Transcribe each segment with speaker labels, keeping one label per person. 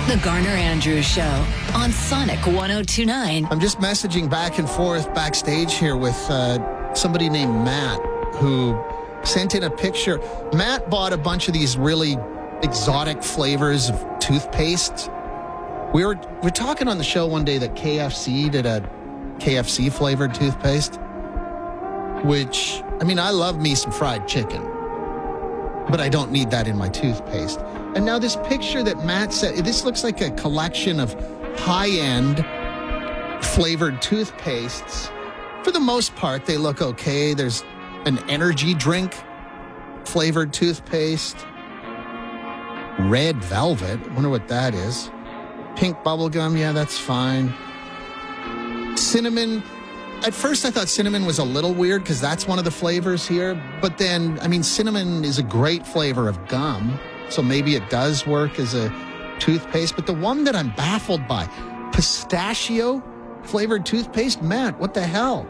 Speaker 1: The Garner Andrews Show on Sonic 102.9.
Speaker 2: I'm just messaging back and forth backstage here with somebody named Matt who sent in a picture. Matt bought a bunch of these really exotic flavors of toothpaste. We're talking on the show one day that KFC did a KFC flavored toothpaste, which, I mean, I love me some fried chicken, but I don't need that in my toothpaste. And now this picture that Matt said, this looks like a collection of high-end flavored toothpastes. For the most part, they look okay. There's an energy drink flavored toothpaste. Red velvet. I wonder what that is. Pink bubblegum. Yeah, that's fine. Cinnamon. At first, I thought cinnamon was a little weird because that's one of the flavors here. But then, I mean, cinnamon is a great flavor of gum. So maybe it does work as a toothpaste. But the one that I'm baffled by, pistachio flavored toothpaste? Matt, what the hell?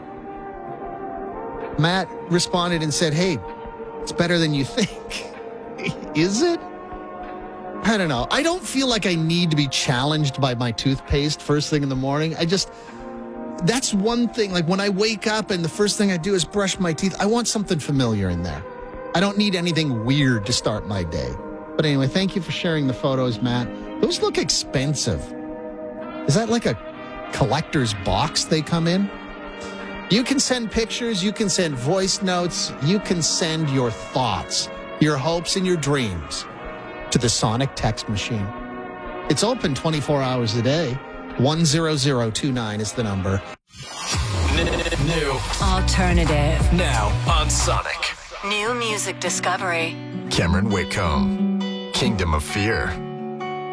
Speaker 2: Matt responded and said, hey, it's better than you think. Is it? I don't know. I don't feel like I need to be challenged by my toothpaste first thing in the morning. That's one thing. Like when I wake up and the first thing I do is brush my teeth, I want something familiar in there. I don't need anything weird to start my day. But anyway, thank you for sharing the photos, Matt. Those look expensive. Is that like a collector's box they come in? You can send pictures, you can send voice notes, you can send your thoughts, your hopes and your dreams to the Sonic text machine. It's open 24 hours a day. 10029 is the number.
Speaker 3: New.
Speaker 1: Alternative.
Speaker 3: Now on Sonic.
Speaker 1: New music discovery.
Speaker 3: Cameron Whitcomb. Kingdom of Fear.